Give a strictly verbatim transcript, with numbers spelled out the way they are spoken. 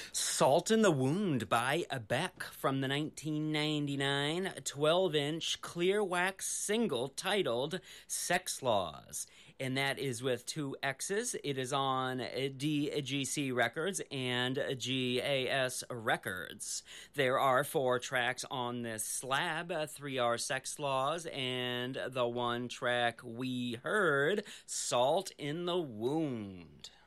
Salt in the Wound by Beck from the nineteen ninety-nine twelve-inch clear wax single titled Sex Laws. And that is with two X's. It is on D G C Records and G A S Records. There are four tracks on this slab. Three are Sex Laws, and the one track we heard, Salt in the Wound.